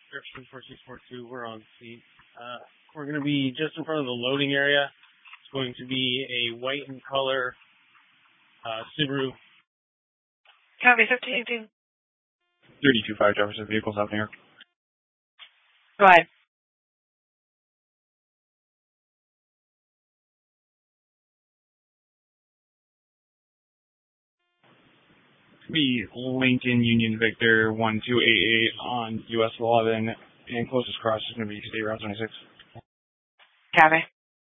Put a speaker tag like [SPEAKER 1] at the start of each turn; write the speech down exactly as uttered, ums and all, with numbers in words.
[SPEAKER 1] Description four six four two, we're on scene. Uh, we're going to be just in front of the loading area. It's going to be a white in color uh, Subaru.
[SPEAKER 2] Copy, fifteen eighteen.
[SPEAKER 3] thirty-two five Jefferson vehicles out there.
[SPEAKER 2] Go ahead.
[SPEAKER 3] Be Lincoln Union Victor one two eight eight on U S eleven, and closest cross is going to be State Route twenty-six.
[SPEAKER 2] Copy.